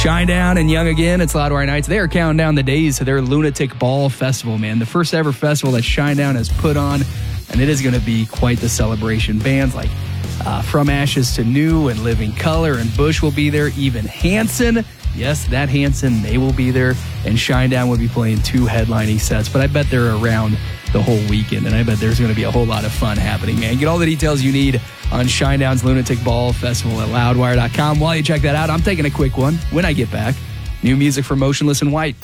Shinedown and Young Again, it's Loudwire Nights. They are counting down the days to their Lunatic Ball Festival, man. The first ever festival that Shinedown has put on, and it is going to be quite the celebration. Bands like From Ashes to New and Living Color and Bush will be there. Even Hanson, yes, that Hanson, they will be there. And Shinedown will be playing 2 headlining sets, but I bet they're around the whole weekend, and I bet there's going to be a whole lot of fun happening, man. Get all the details you need on Shinedown's Lunatic Ball Festival at loudwire.com. While you check that out, I'm taking a quick one when I get back. New music from Motionless in White.